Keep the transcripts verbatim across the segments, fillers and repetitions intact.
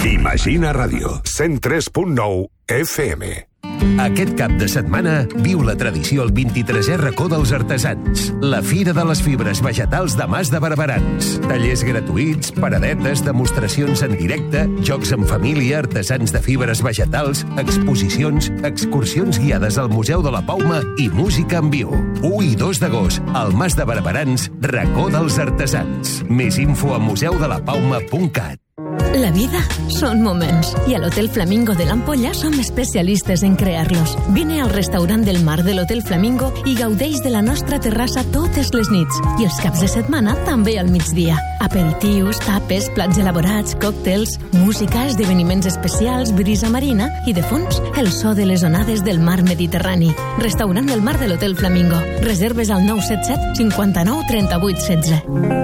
Imagina Ràdio, cent tres punt nou F M. Aquest cap de setmana viu la tradició el vint-i-tresè racó dels artesans, la Fira de les Fibres Vegetals de Mas de Barberans. Tallers gratuïts, paradetes, demostracions en directe, jocs en família, artesans de fibres vegetals, exposicions, excursions guiades al Museu de la Pauma i música en viu. u i dos d'agost, al Mas de Barberans, racó dels artesans. Més info a museu de la pauma punt cat. La vida son moments y al Hotel Flamingo de l'Ampolla som especialistes en crear-los. Vine al restaurant del mar de l'Hotel Flamingo i gaudeix de la nostra terrassa totes les nits i els caps de setmana també al migdia. Aperitius, tapes, plats elaborats, còctels, música, esdeveniments especials, brisa marina i, de fons, el so de les onades del mar Mediterrani. Restaurant del mar de l'Hotel Flamingo. Reserves al nou set set cinquanta-nou trenta-vuit setze.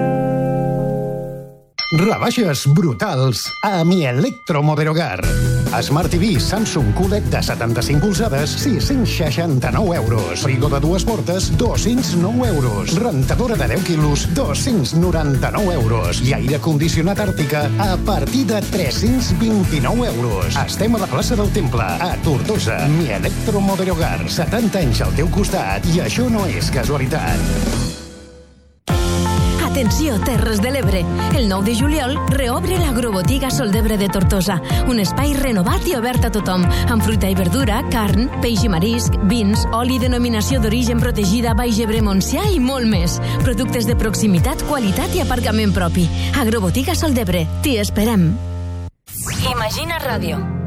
Rebaixes brutals a Mi Electromoder Hogar. Smart T V Samsung Q L E D de setanta-cinc polzades, sis-cents seixanta-nou euros. Frigo de dues portes, dos-cents nou euros. Rentadora de deu quilos, dos-cents noranta-nou euros. I aire condicionat Àrtica a partir de tres-cents vint-i-nou euros. Estem a la plaça del Temple, a Tortosa. Mi Electromoder Hogar, setanta anys al teu costat. I això no és casualitat. Atenció, Terres de l'Ebre. El nou de juliol reobre l'Agrobotiga Sol d'Ebre de Tortosa, un espai renovat i obert a tothom, amb fruita i verdura, carn, peix i marisc, vins, oli denominació d'origen protegida Baix Ebre Montsià i molt més. Productes de proximitat, qualitat i aparcament propi. Agrobotiga Sol d'Ebre. T'hi esperem. Imagina Ràdio.